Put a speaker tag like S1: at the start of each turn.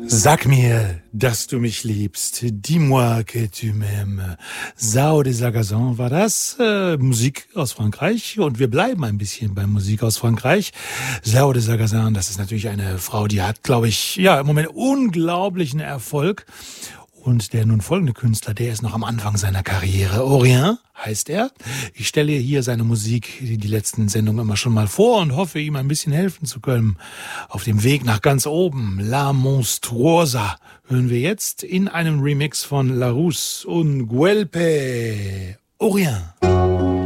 S1: Sag mir, dass du mich liebst. Dis-moi que tu m'aimes. Sao de Sagazan war das. Musik aus Frankreich. Und wir bleiben ein bisschen bei Musik aus Frankreich. Sao de Sagazan, das ist natürlich eine Frau, die hat, glaube ich, ja, im Moment unglaublichen Erfolg. Und der nun folgende Künstler, der ist noch am Anfang seiner Karriere. Orient heißt er. Ich stelle hier seine Musik, die letzten Sendungen immer schon mal vor und hoffe, ihm ein bisschen helfen zu können. Auf dem Weg nach ganz oben, La Monstruosa, hören wir jetzt in einem Remix von La Rousse und Guelpe. Orient.